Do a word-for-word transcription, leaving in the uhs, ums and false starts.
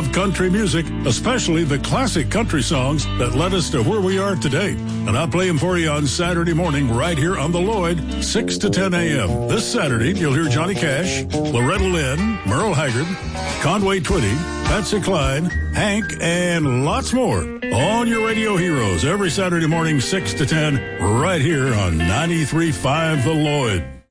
love country music, especially the classic country songs that led us to where we are today. And I'll play them for you on Saturday morning right here on the Lloyd, six to ten a.m. This Saturday, you'll hear Johnny Cash, Loretta Lynn, Merle Haggard, Conway Twitty, Patsy Cline, Hank, and lots more on your radio heroes every Saturday morning, six to ten, right here on ninety-three point five The Lloyd.